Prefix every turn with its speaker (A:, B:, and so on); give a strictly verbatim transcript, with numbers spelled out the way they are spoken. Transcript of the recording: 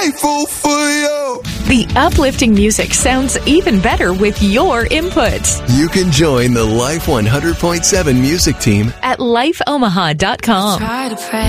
A: Grateful for you.
B: The uplifting music sounds even better with your input.
A: You can join the Life one hundred point seven music team
B: at life omaha dot com.
C: Try to pray.